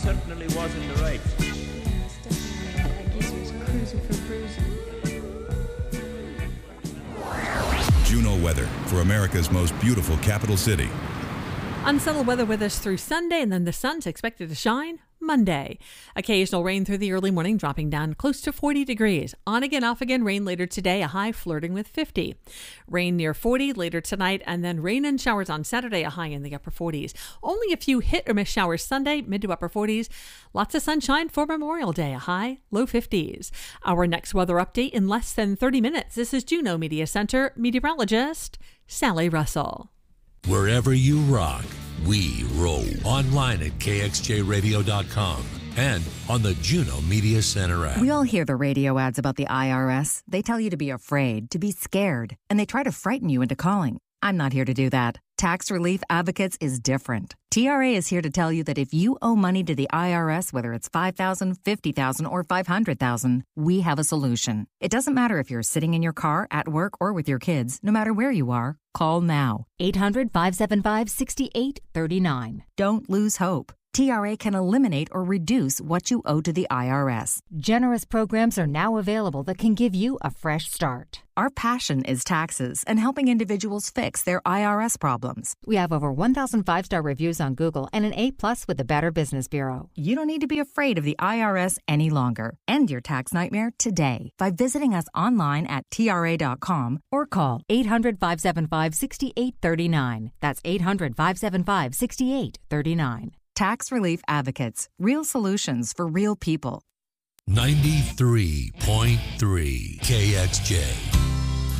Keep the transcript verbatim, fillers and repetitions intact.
certainly was in the right. Juno weather for America's most beautiful capital city. Unsettled weather with us through Sunday, and then the sun's expected to shine Monday. Occasional rain through the early morning, dropping down close to forty degrees. On again, off again rain later today, a high flirting with fifty. Rain near forty later tonight, and then rain and showers on Saturday, a high in the upper forties. Only a few hit or miss showers Sunday, mid to upper forties. Lots of sunshine for Memorial Day, a high, low fifties. Our next weather update in less than thirty minutes. This is Juneau Media Center meteorologist Sally Russell. Wherever you rock, we roll. Online at K X J radio dot com and on the Juneau Media Center app. We all hear the radio ads about the I R S. They tell you to be afraid, to be scared, and they try to frighten you into calling. I'm not here to do that. Tax Relief Advocates is different. T R A is here to tell you that if you owe money to the I R S, whether it's five thousand dollars, fifty thousand dollars, or five hundred thousand dollars, we have a solution. It doesn't matter if you're sitting in your car, at work, or with your kids. No matter where you are, call now. eight hundred, five seven five, six eight three nine. Don't lose hope. T R A can eliminate or reduce what you owe to the I R S. Generous programs are now available that can give you a fresh start. Our passion is taxes and helping individuals fix their I R S problems. We have over one thousand five-star reviews on Google and an A-plus with the Better Business Bureau. You don't need to be afraid of the I R S any longer. End your tax nightmare today by visiting us online at T R A dot com or call eight hundred, five seven five, six eight three nine. That's eight hundred, five seven five, six eight three nine. Tax Relief Advocates. Real solutions for real people. ninety-three point three K X J.